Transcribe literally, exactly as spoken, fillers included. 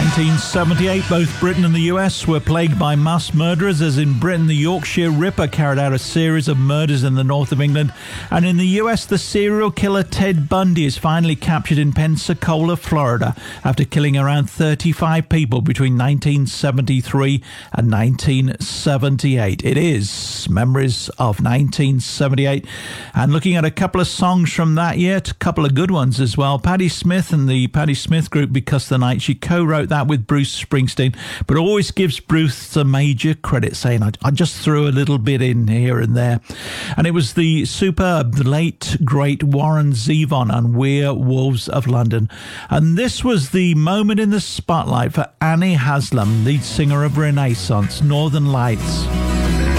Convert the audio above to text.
nineteen seventy-eight, both Britain and the U S were plagued by mass murderers. As in Britain, the Yorkshire Ripper carried out a series of murders in the north of England. And in the U S, the serial killer Ted Bundy is finally captured in Pensacola, Florida, after killing around thirty-five people between nineteen seventy-three and nineteen seventy-eight. It is Memories of nineteen seventy-eight. And looking at a couple of songs from that year, a couple of good ones as well. Patti Smith and the Patti Smith Group, Because the Night. She co-wrote that with Bruce Springsteen, but always gives Bruce a major credit, saying, I, I just threw a little bit in here and there. And it was the superb, the late, great Warren Zevon and We're Wolves of London. And this was the moment in the spotlight for Annie Haslam, lead singer of Renaissance, Northern Lights.